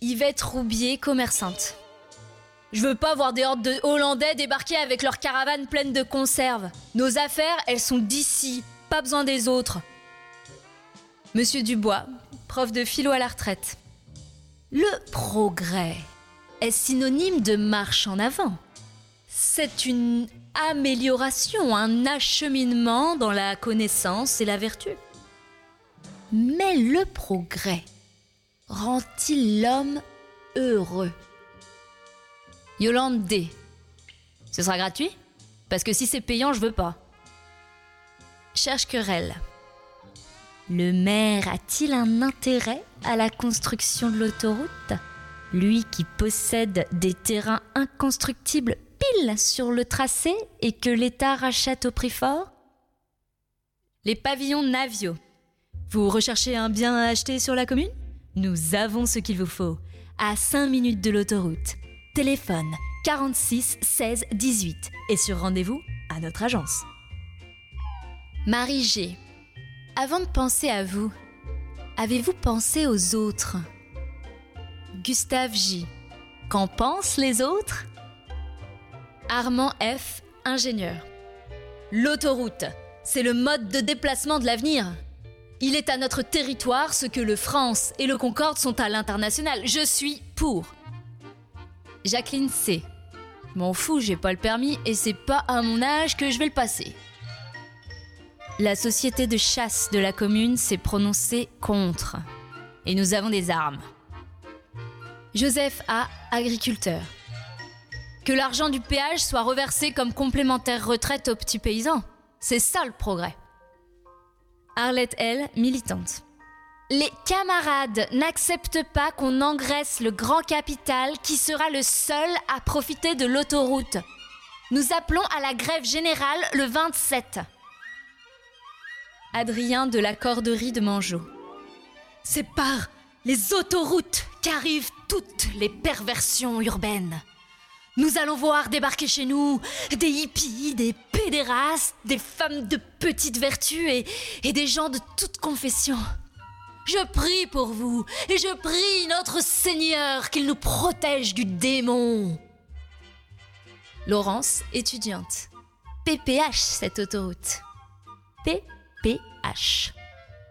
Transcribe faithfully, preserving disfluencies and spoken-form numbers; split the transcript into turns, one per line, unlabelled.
Yvette Roubier, commerçante. Je veux pas voir des hordes de Hollandais débarquer avec leurs caravanes pleines de conserves. Nos affaires, elles sont d'ici, pas besoin des autres. Monsieur Dubois, prof de philo à la retraite. Le progrès est synonyme de marche en avant. C'est une amélioration, un acheminement dans la connaissance et la vertu. Mais le progrès rend-il l'homme heureux ? Yolande D. Ce sera gratuit ? Parce que si c'est payant, je veux pas. Cherche querelle. Le maire a-t-il un intérêt à la construction de l'autoroute ? Lui qui possède des terrains inconstructibles pile sur le tracé et que l'État rachète au prix fort ? Les pavillons Navio. Vous recherchez un bien à acheter sur la commune ? Nous avons ce qu'il vous faut. À cinq minutes de l'autoroute. Téléphone quarante-six seize dix-huit et sur rendez-vous à notre agence. Marie G. Avant de penser à vous, avez-vous pensé aux autres ? Gustave J. Qu'en pensent les autres ? Armand F. Ingénieur. L'autoroute, c'est le mode de déplacement de l'avenir. Il est à notre territoire ce que le France et le Concorde sont à l'international. Je suis pour. Jacqueline C. M'en fous, j'ai pas le permis et c'est pas à mon âge que je vais le passer. La société de chasse de la commune s'est prononcée contre. Et nous avons des armes. Joseph A. Agriculteur. Que l'argent du péage soit reversé comme complémentaire retraite aux petits paysans. C'est ça le progrès. Arlette L. Militante. Les camarades n'acceptent pas qu'on engraisse le grand capital qui sera le seul à profiter de l'autoroute. Nous appelons à la grève générale le vingt-sept. Adrien de la Corderie de Mangeot. C'est par les autoroutes qu'arrivent toutes les perversions urbaines. Nous allons voir débarquer chez nous des hippies, des pédérastes, des femmes de petite vertu et, et des gens de toute confession. Je prie pour vous et je prie notre Seigneur qu'il nous protège du démon. Laurence, étudiante. P P H cette autoroute. P P H.